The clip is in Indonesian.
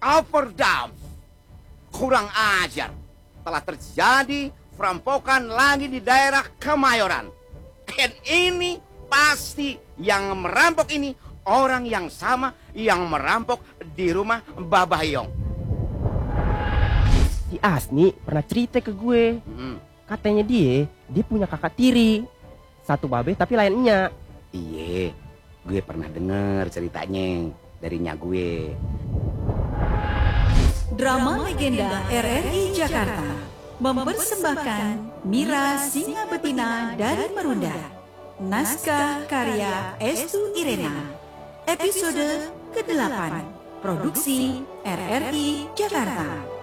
overdose. Kurang ajar. Telah terjadi perampokan lagi di daerah Kemayoran. Dan ini pasti yang merampok ini orang yang sama yang merampok di rumah Babah Yong. Si Asni pernah cerita ke gue. Katanya dia punya kakak tiri. Satu babe tapi lainnya. Iya, gue pernah denger ceritanya dari nyak gue. Drama legenda RRI Jakarta mempersembahkan Mira Singa Betina dari Merunda. Naskah karya Estu Irena. Episode ke-8. Produksi RRI Jakarta.